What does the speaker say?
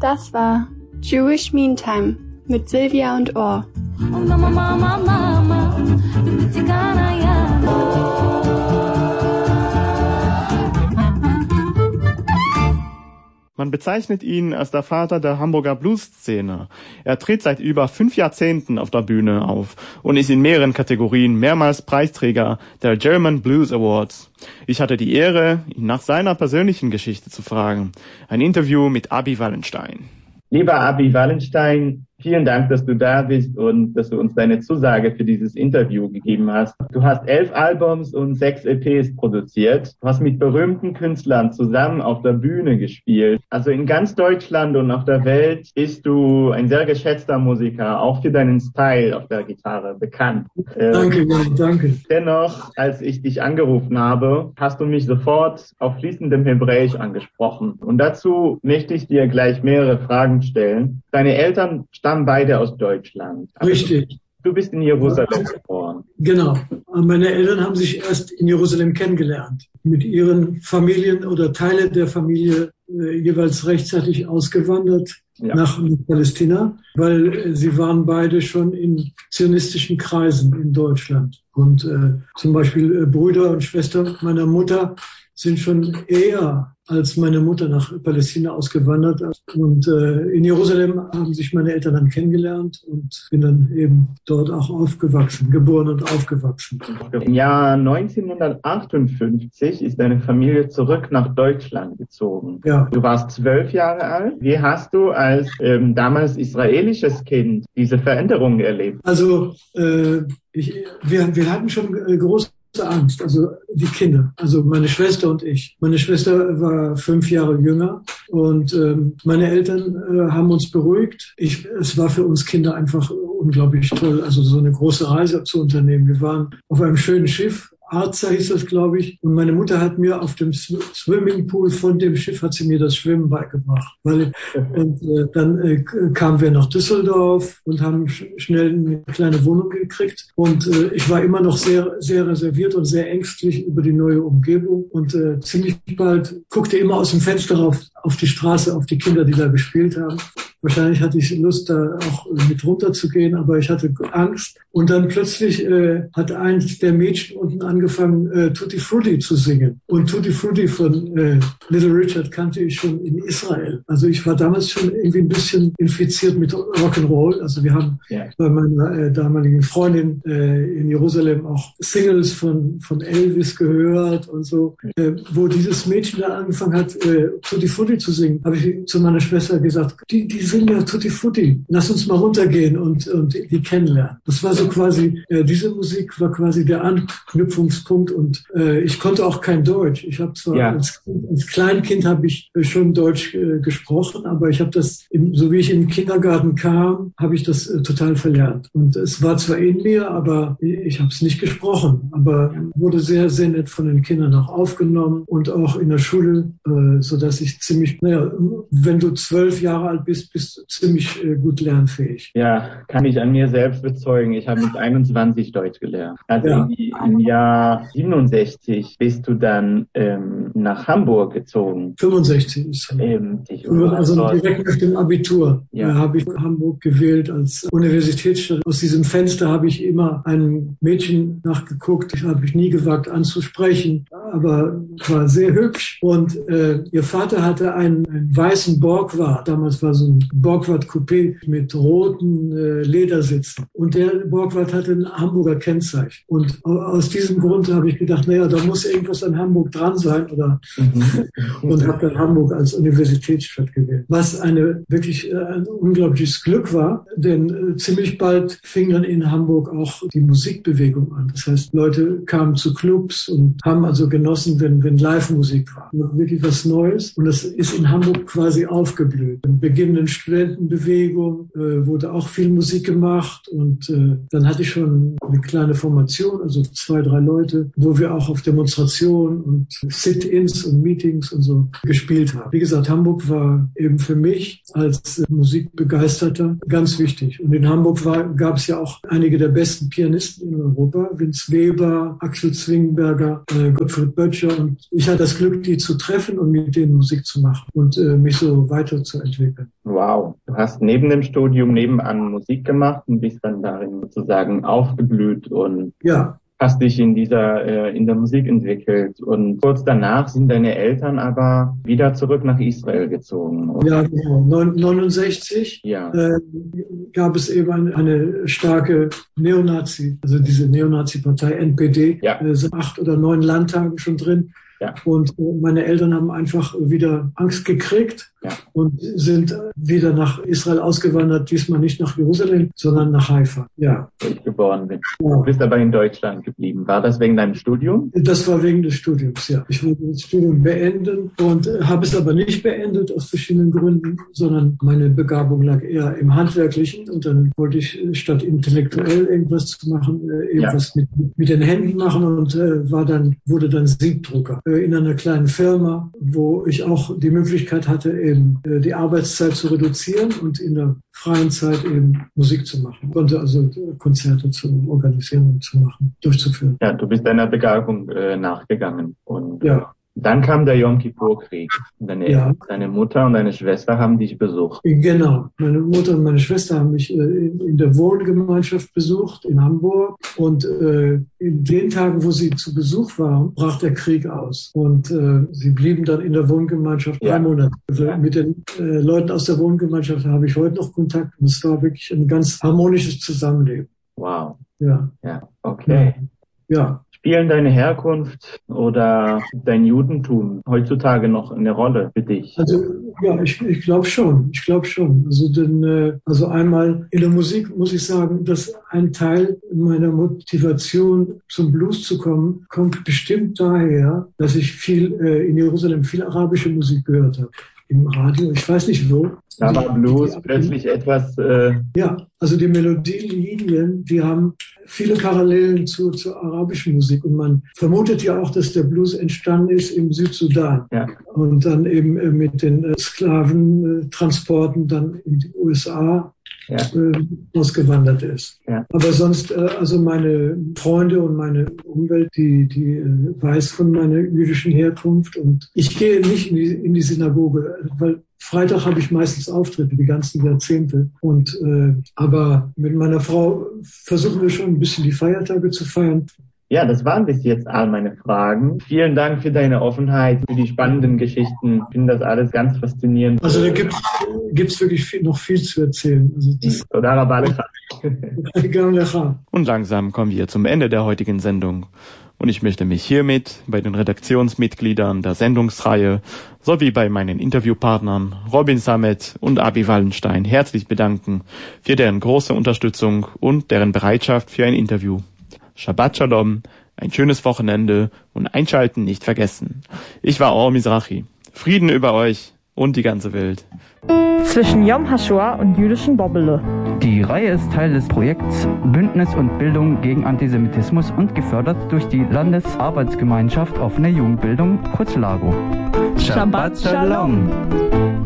Das war Jewish Meantime mit Silvia und Or. Man bezeichnet ihn als der Vater der Hamburger Blues-Szene. Er tritt seit über 5 Jahrzehnten auf der Bühne auf und ist in mehreren Kategorien mehrmals Preisträger der German Blues Awards. Ich hatte die Ehre, ihn nach seiner persönlichen Geschichte zu fragen. Ein Interview mit Abi Wallenstein. Lieber Abi Wallenstein, vielen Dank, dass du da bist und dass du uns deine Zusage für dieses Interview gegeben hast. Du hast 11 Albums und 6 EPs produziert. Du hast mit berühmten Künstlern zusammen auf der Bühne gespielt. Also in ganz Deutschland und auf der Welt bist du ein sehr geschätzter Musiker, auch für deinen Style auf der Gitarre bekannt. Danke. Dennoch, als ich dich angerufen habe, hast du mich sofort auf fließendem Hebräisch angesprochen. Und dazu möchte ich dir gleich mehrere Fragen stellen. Deine Eltern stammen beide aus Deutschland. Richtig. Du bist in Jerusalem geboren. Genau. Meine Eltern haben sich erst in Jerusalem kennengelernt. Mit ihren Familien oder Teile der Familie jeweils rechtzeitig ausgewandert nach Palästina, weil sie waren beide schon in zionistischen Kreisen in Deutschland. Und zum Beispiel Brüder und Schwester meiner Mutter sind schon eher als meine Mutter nach Palästina ausgewandert. Und in Jerusalem haben sich meine Eltern dann kennengelernt und bin dann eben dort auch aufgewachsen, geboren und aufgewachsen. Im Jahr 1958 ist deine Familie zurück nach Deutschland gezogen. Ja. Du warst 12 Jahre alt. Wie hast du als damals israelisches Kind diese Veränderung erlebt? Also wir hatten schon große Angst, also die Kinder, also meine Schwester und ich. Meine Schwester war 5 Jahre jünger und meine Eltern haben uns beruhigt. Es war für uns Kinder einfach unglaublich toll, also so eine große Reise zu unternehmen. Wir waren auf einem schönen Schiff. Arza hieß das, glaube ich. Und meine Mutter hat mir auf dem Swimmingpool von dem Schiff hat sie mir das Schwimmen beigebracht. Dann kamen wir nach Düsseldorf und haben schnell eine kleine Wohnung gekriegt. Und ich war immer noch sehr, sehr reserviert und sehr ängstlich über die neue Umgebung. Und ziemlich bald guckte immer aus dem Fenster auf die Straße, auf die Kinder, die da gespielt haben. Wahrscheinlich hatte ich Lust, da auch mit runterzugehen, aber ich hatte Angst. Und dann plötzlich hat eins der Mädchen unten angefangen, Tutti Frutti zu singen. Und Tutti Frutti von Little Richard kannte ich schon in Israel. Also ich war damals schon irgendwie ein bisschen infiziert mit Rock'n'Roll. Also wir haben bei meiner damaligen Freundin in Jerusalem auch Singles von Elvis gehört und so. Wo dieses Mädchen da angefangen hat, Tutti Frutti zu singen, habe ich zu meiner Schwester gesagt, die singen ja Tutti Frutti. Lass uns mal runtergehen und die kennenlernen. Das war so quasi, diese Musik war quasi der Anknüpfungspunkt und ich konnte auch kein Deutsch. Ich habe zwar als Kleinkind habe ich schon Deutsch gesprochen, aber ich habe das, so wie ich in den Kindergarten kam, habe ich das total verlernt. Und es war zwar in mir, aber ich habe es nicht gesprochen. Aber wurde sehr, sehr nett von den Kindern auch aufgenommen und auch in der Schule, sodass ich ziemlich, wenn du 12 Jahre alt bist du ziemlich gut lernfähig. Ja, kann ich an mir selbst bezeugen. Ich habe mit 21 Deutsch gelernt. Also im Jahr 67 bist du dann nach Hamburg gezogen. 65 ist also direkt nach dem Abitur habe ich Hamburg gewählt als Universitätsstadt. Aus diesem Fenster habe ich immer einem Mädchen nachgeguckt. Ich habe nie gewagt anzusprechen, aber war sehr hübsch. Und ihr Vater hatte einen weißen Borgward. Damals war so ein Borgward-Coupé mit roten Ledersitzen. Und der Borgward hatte ein Hamburger Kennzeichen. Und aus diesem Grund habe ich gedacht, da muss irgendwas an Hamburg dran sein. Und habe dann Hamburg als Universitätsstadt gewählt. Was wirklich ein unglaubliches Glück war, denn ziemlich bald fing dann in Hamburg auch die Musikbewegung an. Das heißt, Leute kamen zu Clubs und haben also genossen, wenn Live-Musik war. Wirklich was Neues. Und das ist in Hamburg quasi aufgeblüht. Im beginnenden Studentenbewegung wurde auch viel Musik gemacht und dann hatte ich schon eine kleine Formation, also 2, 3 Leute, wo wir auch auf Demonstrationen und Sit-ins und Meetings und so gespielt haben. Wie gesagt, Hamburg war eben für mich als Musikbegeisterter ganz wichtig. Und in Hamburg gab es ja auch einige der besten Pianisten in Europa, Vince Weber, Axel Zwingenberger, Gottfried und Böttcher. Und ich hatte das Glück, die zu treffen und mit denen Musik zu machen und mich so weiterzuentwickeln. Wow. Du hast neben dem Studium nebenan Musik gemacht und bist dann darin sozusagen aufgeblüht und ja. Hast dich in der Musik entwickelt. Und kurz danach sind deine Eltern aber wieder zurück nach Israel gezogen. Oder? Ja, genau. 1969 gab es eben eine starke Neonazi, also diese Neonazi-Partei NPD, sind 8 oder 9 Landtagen schon drin. Ja. Und meine Eltern haben einfach wieder Angst gekriegt und sind wieder nach Israel ausgewandert, diesmal nicht nach Jerusalem, sondern nach Haifa. Ja. Wo ich geboren bin. Ja. Du bist aber in Deutschland geblieben. War das wegen deinem Studium? Das war wegen des Studiums, ja. Ich wollte das Studium beenden und habe es aber nicht beendet aus verschiedenen Gründen, sondern meine Begabung lag eher im Handwerklichen und dann wollte ich statt intellektuell irgendwas zu machen, irgendwas mit den Händen machen und wurde dann Siebdrucker in einer kleinen Firma, wo ich auch die Möglichkeit hatte, eben die Arbeitszeit zu reduzieren und in der freien Zeit eben Musik zu machen. Ich konnte also Konzerte zu organisieren und zu machen, durchzuführen. Ja, du bist deiner Begabung nachgegangen. Und dann kam der Yom Kippur-Krieg. Deine Mutter und deine Schwester haben dich besucht. Genau. Meine Mutter und meine Schwester haben mich in der Wohngemeinschaft besucht in Hamburg. Und in den Tagen, wo sie zu Besuch waren, brach der Krieg aus. Und sie blieben dann in der Wohngemeinschaft 3 Monate. Also mit den Leuten aus der Wohngemeinschaft habe ich heute noch Kontakt. Und es war wirklich ein ganz harmonisches Zusammenleben. Wow. Ja. Ja, okay. Ja. Spielen deine Herkunft oder dein Judentum heutzutage noch eine Rolle für dich? Also ja, ich glaube schon. Ich glaube schon. Also einmal in der Musik muss ich sagen, dass ein Teil meiner Motivation zum Blues zu kommen, kommt bestimmt daher, dass ich in Jerusalem viel arabische Musik gehört habe. Im Radio, ich weiß nicht wo. Da war Blues plötzlich etwas... Ja, also die Melodielinien, die haben viele Parallelen zur arabischen Musik. Und man vermutet ja auch, dass der Blues entstanden ist im Südsudan. Ja. Und dann eben mit den Sklaventransporten dann in die USA ausgewandert ist. Ja. Aber sonst, also meine Freunde und meine Umwelt, die weiß von meiner jüdischen Herkunft. Und ich gehe nicht in die Synagoge, weil Freitag habe ich meistens Auftritte, die ganzen Jahrzehnte. Und aber mit meiner Frau versuchen wir schon ein bisschen die Feiertage zu feiern. Ja, das waren bis jetzt all meine Fragen. Vielen Dank für deine Offenheit, für die spannenden Geschichten. Ich finde das alles ganz faszinierend. Also da gibt's wirklich noch viel zu erzählen. Und langsam kommen wir zum Ende der heutigen Sendung. Und ich möchte mich hiermit bei den Redaktionsmitgliedern der Sendungsreihe sowie bei meinen Interviewpartnern Robin Samet und Abi Wallenstein herzlich bedanken für deren große Unterstützung und deren Bereitschaft für ein Interview. Shabbat Shalom, ein schönes Wochenende und Einschalten nicht vergessen. Ich war Or Mizrahi. Frieden über euch und die ganze Welt. Zwischen Yom HaShoah und jüdischen Bobbele. Die Reihe ist Teil des Projekts Bündnis und Bildung gegen Antisemitismus und gefördert durch die Landesarbeitsgemeinschaft Offene Jugendbildung, kurz LAGO. Shabbat Shalom.